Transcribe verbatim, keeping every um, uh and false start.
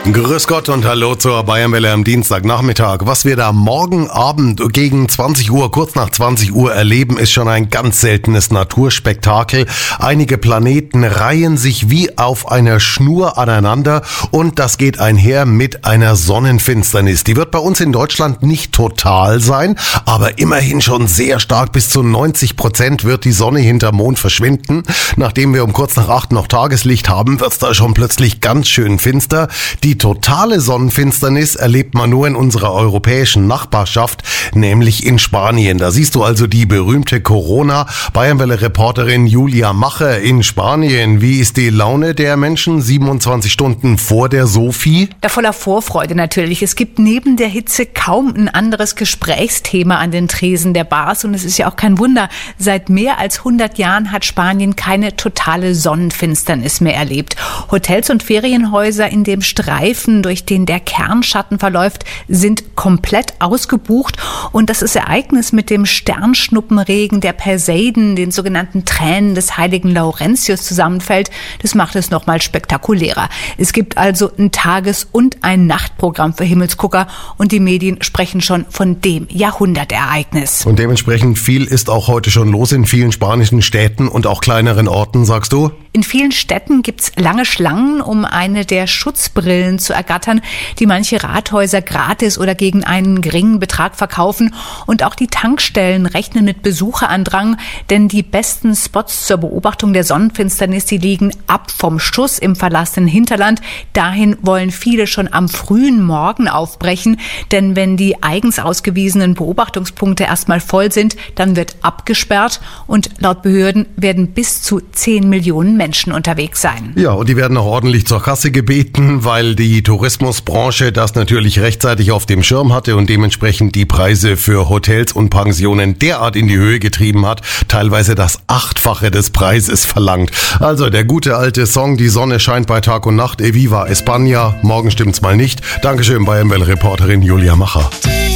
Grüß Gott und hallo zur Bayernwelle am Dienstagnachmittag. Was wir da morgen Abend gegen zwanzig Uhr, kurz nach zwanzig Uhr erleben, ist schon ein ganz seltenes Naturspektakel. Einige Planeten reihen sich wie auf einer Schnur aneinander und das geht einher mit einer Sonnenfinsternis. Die wird bei uns in Deutschland nicht total sein, aber immerhin schon sehr stark. Bis zu neunzig Prozent wird die Sonne hinterm Mond verschwinden. Nachdem wir um kurz nach acht noch Tageslicht haben, wird's da schon plötzlich ganz schön finster. Die totale Sonnenfinsternis erlebt man nur in unserer europäischen Nachbarschaft, nämlich in Spanien. Da siehst du also die berühmte Corona-Bayernwelle-Reporterin Julia Macher in Spanien. Wie ist die Laune der Menschen siebenundzwanzig Stunden vor der Sophie? Ja, voller Vorfreude natürlich. Es gibt neben der Hitze kaum ein anderes Gesprächsthema an den Tresen der Bars. Und es ist ja auch kein Wunder. Seit mehr als hundert Jahren hat Spanien keine totale Sonnenfinsternis mehr erlebt. Hotels und Ferienhäuser in dem Streifen, durch den der Kernschatten verläuft, sind komplett ausgebucht. Und das ist Ereignis mit dem Sternschnuppenregen der Perseiden, den sogenannten Tränen des heiligen Laurentius zusammenfällt. Das macht es nochmal spektakulärer. Es gibt also ein Tages- und ein Nachtprogramm für Himmelsgucker und die Medien sprechen schon von dem Jahrhundertereignis. Und dementsprechend viel ist auch heute schon los in vielen spanischen Städten und auch kleineren Orten, sagst du? In vielen Städten gibt's lange Schlangen, um eine der Schutzbrillen zu ergattern, die manche Rathäuser gratis oder gegen einen geringen Betrag verkaufen. Und auch die Tankstellen rechnen mit Besucherandrang, denn die besten Spots zur Beobachtung der Sonnenfinsternis, die liegen ab vom Schuss im verlassenen Hinterland. Dahin wollen viele schon am frühen Morgen aufbrechen, denn wenn die eigens ausgewiesenen Beobachtungspunkte erstmal voll sind, dann wird abgesperrt und laut Behörden werden bis zu zehn Millionen Menschen unterwegs sein. Ja, und die werden auch ordentlich zur Kasse gebeten, weil die Tourismusbranche das natürlich rechtzeitig auf dem Schirm hatte und dementsprechend die Preise für Hotels und Pensionen derart in die Höhe getrieben hat, teilweise das Achtfache des Preises verlangt. Also der gute alte Song, die Sonne scheint bei Tag und Nacht, Eviva España, morgen stimmt's mal nicht. Dankeschön, Bayernwelle-Reporterin Julia Macher.